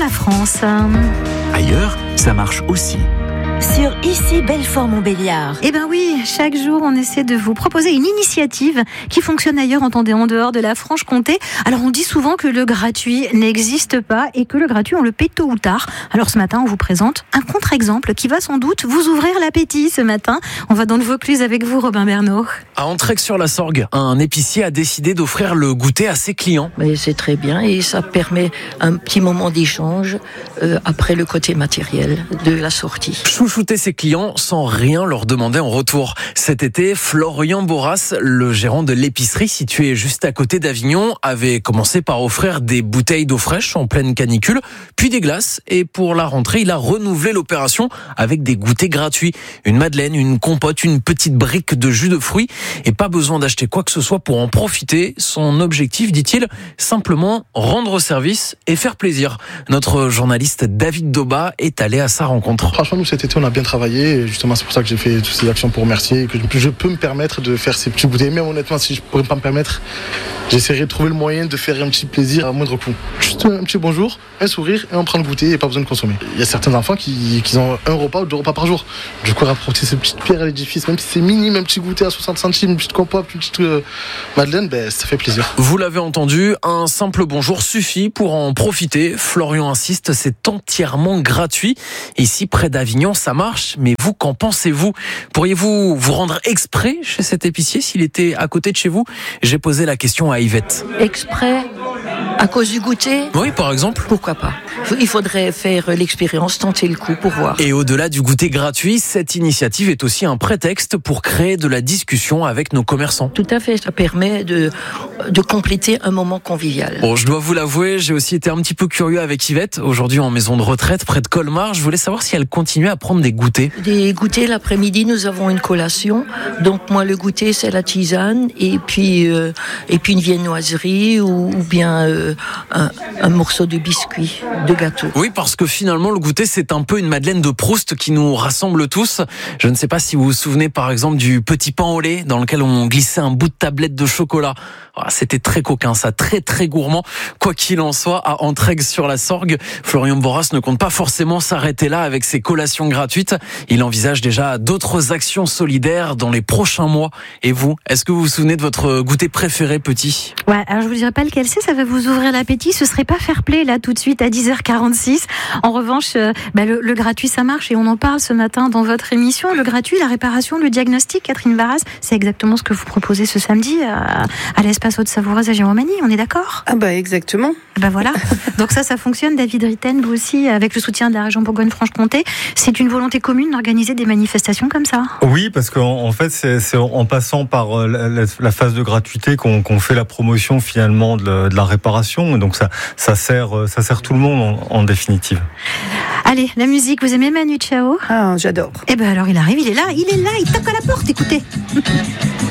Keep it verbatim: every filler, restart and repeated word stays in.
la France. Ailleurs, ça marche aussi. Sur Ici Belfort-Montbéliard. Eh ben oui, chaque jour on essaie de vous proposer une initiative qui fonctionne ailleurs, entendez, en dehors de la Franche-Comté. Alors on dit souvent que le gratuit n'existe pas et que le gratuit on le paie tôt ou tard. Alors ce matin on vous présente un contre-exemple qui va sans doute vous ouvrir l'appétit ce matin. On va dans le Vaucluse avec vous, Robin Bernot. À Entraigues-sur-la-Sorgue, un épicier a décidé d'offrir le goûter à ses clients. Mais c'est très bien et ça permet un petit moment d'échange euh, après le côté matériel de la sortie. Chouchouter ses clients sans rien leur demander en retour. Cet été, Florian Boras, le gérant de l'épicerie située juste à côté d'Avignon, avait commencé par offrir des bouteilles d'eau fraîche en pleine canicule, puis des glaces. Et pour la rentrée, il a renouvelé l'opération avec des goûters gratuits. Une madeleine, une compote, une petite brique de jus de fruits. Et pas besoin d'acheter quoi que ce soit pour en profiter. Son objectif, dit-il, simplement rendre service et faire plaisir. Notre journaliste David Doba est allé à sa rencontre. Franchement, nous, cet été, on a bien travaillé. Et justement, c'est pour ça que j'ai fait toutes ces actions pour remercier. Et que je peux me permettre de faire ces petits bouteilles. Même honnêtement, si je ne pourrais pas me permettre, j'essaierai de trouver le moyen de faire un petit plaisir à moindre coût. Juste un petit bonjour, un sourire et on prend le goûter et pas besoin de consommer. Il y a certains enfants qui, qui ont un repas ou deux repas par jour. Du coup, rapporter ces petites pierres à l'édifice, même si c'est minime, un petit goûter à soixante centimes, une petite compote, une petite euh, madeleine, ben, ça fait plaisir. Vous l'avez entendu, un simple bonjour suffit pour en profiter. Florian insiste, c'est entièrement gratuit. Ici, près d'Avignon, ça marche. Mais vous, qu'en pensez-vous ? Pourriez-vous vous rendre exprès chez cet épicier s'il était à côté de chez vous ? J'ai posé la question à Yvette. Exprès à cause du goûter ? Oui, par exemple. Pourquoi pas ? Il faudrait faire l'expérience, tenter le coup pour voir. Et au-delà du goûter gratuit, cette initiative est aussi un prétexte pour créer de la discussion avec nos commerçants. Tout à fait, ça permet de, de compléter un moment convivial. Bon, je dois vous l'avouer, j'ai aussi été un petit peu curieux avec Yvette, aujourd'hui en maison de retraite près de Colmar. Je voulais savoir si elle continuait à prendre des goûters. Des goûters, l'après-midi, nous avons une collation. Donc moi, le goûter, c'est la tisane et puis, euh, et puis une viennoiserie ou, ou bien euh, un, un morceau de biscuit, de gâteau. Oui, parce que finalement, le goûter, c'est un peu une Madeleine de Proust qui nous rassemble tous. Je ne sais pas si vous vous souvenez, par exemple, du petit pain au lait dans lequel on glissait un bout de tablette de chocolat. C'était très coquin, ça, très très gourmand. Quoi qu'il en soit, à Entraigues-sur-la-Sorgue, Florian Boras ne compte pas forcément s'arrêter là avec ses collations gratuites. Il envisage déjà d'autres actions solidaires dans les prochains mois. Et vous, est-ce que vous vous souvenez de votre goûter préféré, petit ? Ouais, alors je vous dirai pas lequel c'est, ça va vous ouvrir l'appétit. Ce serait pas fair play là tout de suite à dix heures quarante-six. En revanche, euh, bah, le, le gratuit ça marche et on en parle ce matin dans votre émission. Le gratuit, la réparation, le diagnostic, Catherine Barras, c'est exactement ce que vous proposez ce samedi à, à l'espace Haute-Savoureuse à Giromagny, on est d'accord ? Ah bah exactement. Ben voilà. Donc ça, ça fonctionne. David Ritten, vous aussi, avec le soutien de la région Bourgogne-Franche-Comté, c'est une volonté commune d'organiser des manifestations comme ça ? Oui, parce qu'en en fait, c'est, c'est en passant par la, la, la phase de gratuité qu'on, qu'on fait la promotion finalement de, la, de la réparation. Donc ça, ça sert, ça sert tout le monde en, en définitive. Allez, la musique, vous aimez Manu Chao ? Ah, j'adore. Eh ben alors il arrive, il est là, il est là, il toque à la porte, écoutez.